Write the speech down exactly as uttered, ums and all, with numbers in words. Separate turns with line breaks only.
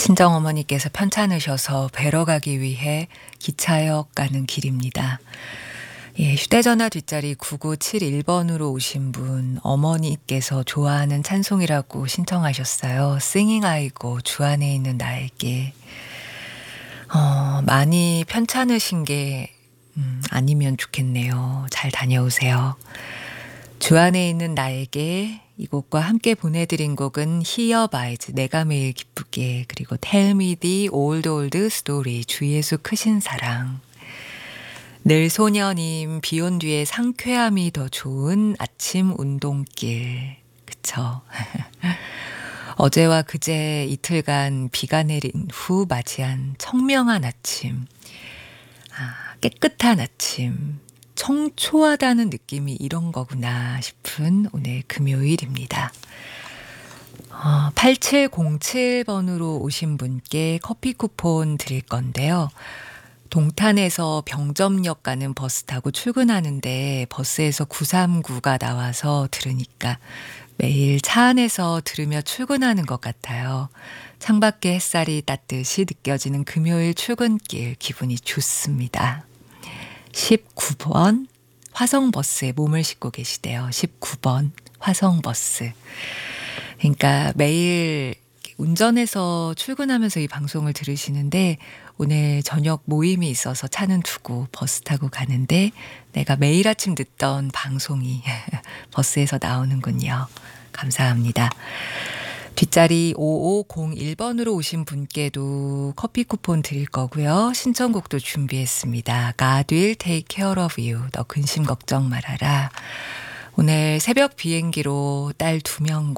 친정어머니께서 편찮으셔서 뵈러 가기 위해 기차역 가는 길입니다. 예, 휴대전화 뒷자리 구구칠일 번으로 오신 분, 어머니께서 좋아하는 찬송이라고 신청하셨어요. Singing 아이고 주 안에 있는 나에게. 어, 많이 편찮으신 게 음, 아니면 좋겠네요. 잘 다녀오세요. 주 안에 있는 나에게 이 곡과 함께 보내드린 곡은 He Abides, 내가 매일 기쁘게, 그리고 Tell Me the Old Old Story, 주 예수 크신 사랑. 늘 소녀님, 비온 뒤에 상쾌함이 더 좋은 아침 운동길. 그쵸? 어제와 그제 이틀간 비가 내린 후 맞이한 청명한 아침. 아, 깨끗한 아침. 청초하다는 느낌이 이런 거구나 싶은 오늘 금요일입니다. 어, 팔칠공칠 번으로 오신 분께 커피 쿠폰 드릴 건데요. 동탄에서 병점역 가는 버스 타고 출근하는데 버스에서 구삼구가 나와서 들으니까 매일 차 안에서 들으며 출근하는 것 같아요. 창밖에 햇살이 따뜻이 느껴지는 금요일 출근길 기분이 좋습니다. 십구 번 화성버스에 몸을 싣고 계시대요. 십구 번 화성버스. 그러니까 매일 운전해서 출근하면서 이 방송을 들으시는데 오늘 저녁 모임이 있어서 차는 두고 버스 타고 가는데 내가 매일 아침 듣던 방송이 버스에서 나오는군요. 감사합니다. 뒷자리 오오공일 번으로 오신 분께도 커피 쿠폰 드릴 거고요. 신청곡도 준비했습니다. God will take care of you. 너 근심 걱정 말아라. 오늘 새벽 비행기로 딸 두 명